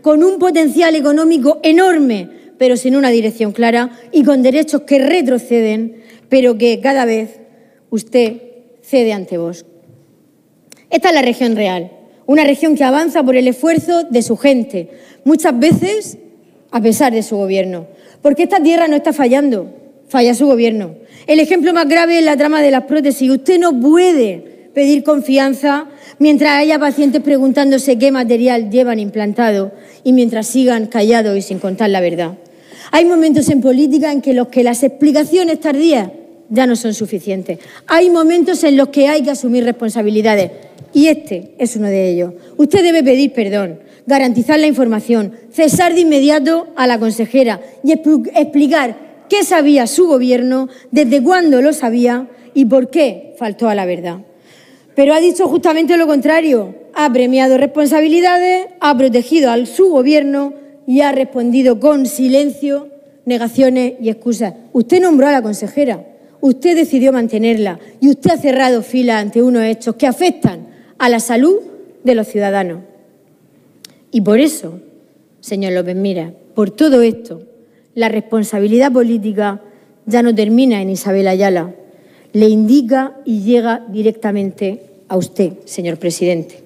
con un potencial económico enorme, pero sin una dirección clara y con derechos que retroceden, pero que cada vez usted cede ante Vox. Esta es la región real, una región que avanza por el esfuerzo de su gente, muchas veces a pesar de su gobierno, porque esta tierra no está fallando, falla su gobierno. El ejemplo más grave es la trama de las prótesis. Usted no puede pedir confianza mientras haya pacientes preguntándose qué material llevan implantado y mientras sigan callados y sin contar la verdad. Hay momentos en política en que las explicaciones tardías ya no son suficientes. Hay momentos en los que hay que asumir responsabilidades y este es uno de ellos. Usted debe pedir perdón, garantizar la información, cesar de inmediato a la consejera y explicar qué sabía su gobierno, desde cuándo lo sabía y por qué faltó a la verdad. Pero ha dicho justamente lo contrario. Ha premiado responsabilidades, ha protegido a su gobierno y ha respondido con silencio, negaciones y excusas. Usted nombró a la consejera, usted decidió mantenerla y usted ha cerrado filas ante unos hechos que afectan a la salud de los ciudadanos. Y por eso, señor López Miras, por todo esto, la responsabilidad política ya no termina en Isabel Ayala, le indica y llega directamente a usted, señor presidente.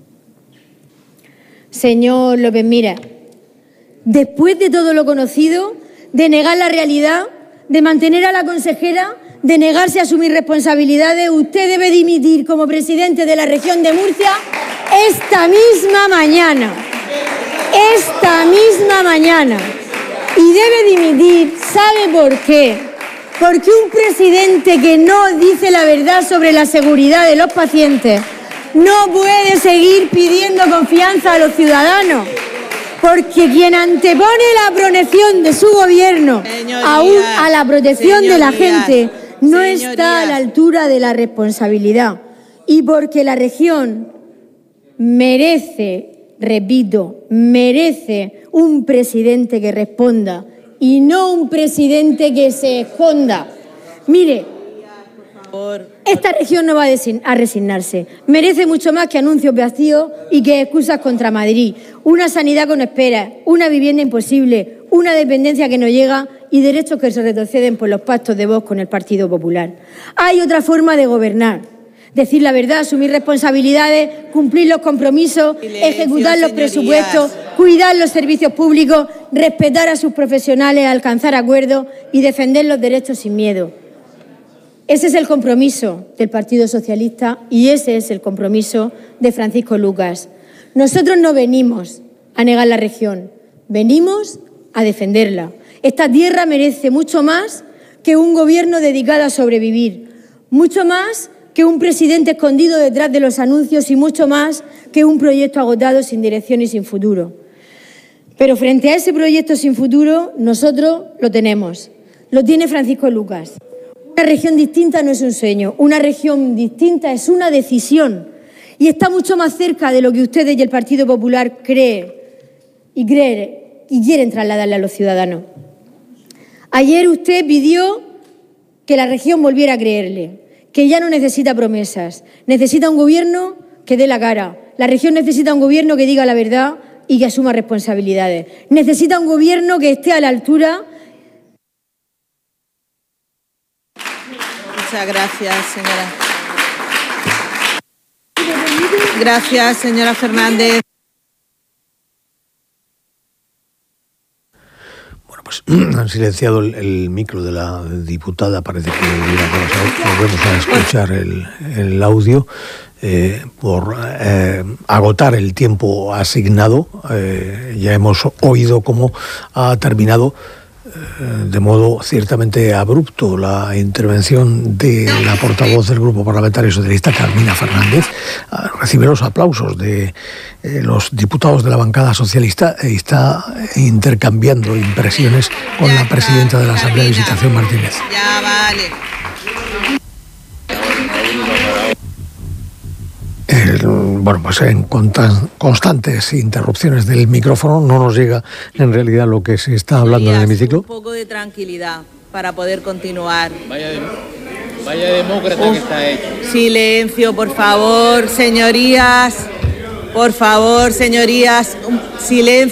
Señor López Miras, después de todo lo conocido, de negar la realidad, de mantener a la consejera, de negarse a asumir responsabilidades, usted debe dimitir como presidente de la región de Murcia esta misma mañana. Esta misma mañana. Y debe dimitir, ¿sabe por qué? Porque un presidente que no dice la verdad sobre la seguridad de los pacientes no puede seguir pidiendo confianza a los ciudadanos. Porque quien antepone la protección de su gobierno a la protección de la gente no está a la altura de la responsabilidad. Y porque la región merece, repito, merece un presidente que responda y no un presidente que se esconda. Mire, esta región no va a resignarse. Merece mucho más que anuncios vacíos y que excusas contra Madrid. Una sanidad con esperas, una vivienda imposible, una dependencia que no llega y derechos que se retroceden por los pactos de Vox con el Partido Popular. Hay otra forma de gobernar. Decir la verdad, asumir responsabilidades, cumplir los compromisos, ejecutar los presupuestos, cuidar los servicios públicos, respetar a sus profesionales, alcanzar acuerdos y defender los derechos sin miedo. Ese es el compromiso del Partido Socialista y ese es el compromiso de Francisco Lucas. Nosotros no venimos a negar la región, venimos a defenderla. Esta tierra merece mucho más que un gobierno dedicado a sobrevivir, mucho más que un presidente escondido detrás de los anuncios y mucho más que un proyecto agotado sin dirección y sin futuro. Pero frente a ese proyecto sin futuro, nosotros lo tenemos. Lo tiene Francisco Lucas. Una región distinta no es un sueño, una región distinta es una decisión y está mucho más cerca de lo que ustedes y el Partido Popular creen y quieren trasladarle a los ciudadanos. Ayer usted pidió que la región volviera a creerle, que ya no necesita promesas, necesita un gobierno que dé la cara. La región necesita un gobierno que diga la verdad y que asuma responsabilidades. Necesita un gobierno que esté a la altura. Muchas gracias, señora. Gracias, señora Fernández. Bueno, pues han silenciado el micro de la diputada, parece que volvemos a escuchar el audio por agotar el tiempo asignado. Ya hemos oído cómo ha terminado de modo ciertamente abrupto la intervención de la portavoz del Grupo Parlamentario Socialista, Carmina Fernández. Recibe los aplausos de los diputados de la bancada socialista e está intercambiando impresiones con la presidenta de la Asamblea, Visitación Martínez. Ya vale. Bueno, pues en constantes interrupciones del micrófono no nos llega en realidad lo que se está hablando en el hemiciclo. Un poco de tranquilidad para poder continuar. Vaya demócrata que está hecho. Silencio, por favor, señorías. Por favor, señorías, silencio.